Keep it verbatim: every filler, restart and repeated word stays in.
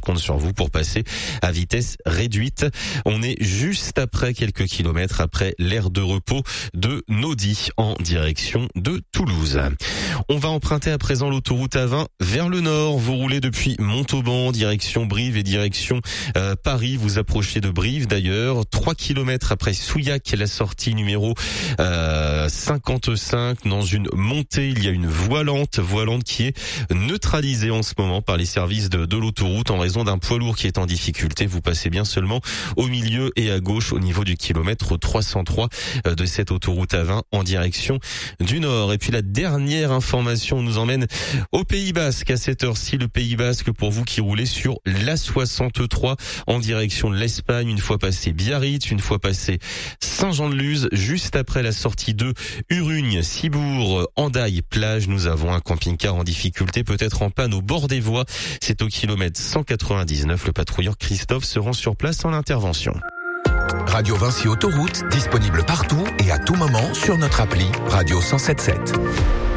compte sur vous pour passer à vitesse réduite. On est juste après quelques kilomètres après l'aire de repos de Naudy en direction de Toulouse. On va emprunter à présent l'autoroute A vingt vers le nord. Vous roulez depuis Montauban, direction Brive et direction euh, Paris. Vous approchez de Brive d'ailleurs. Trois kilomètres après Souillac, la sortie numéro euh, cinquante-cinq. Dans une montée, il y a une voie lente, voie lente qui est neutralisée en ce moment par les services de, de l'autoroute en raison d'un poids lourd qui est en difficulté. Vous passez bien seulement au milieu et à gauche au niveau du kilomètre trois cent trois de cette autoroute A vingt en direction du nord. Et puis la dernière information nous emmène au Pays Basque à cette heure-ci. Le Pays Basque pour vous qui roulez sur l'A soixante-trois en direction de l'Espagne, une fois passé Biarritz, une fois passé Saint-Jean-de-Luz, juste après la sortie de Urugne, Cibourg, Andaille, plage, nous avons un camping-car en difficulté, peut-être en panne au bord des voies. C'est au kilomètre cent quatre-vingt-dix-neuf. Le patrouilleur Christophe se rend sur place en intervention. Radio Vinci Autoroute, disponible partout et à tout moment sur notre appli Radio cent soixante-dix-sept.